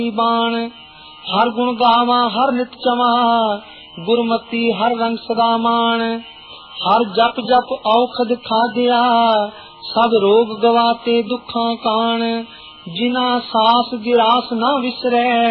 बाण। हर गुण गावा हर नित चवा, गुरमती हर रंग सदा मान। हर जप जप औखद खादिया, सब रोग गवाते दुखा कान। जिना सास गिरास ना विसरै,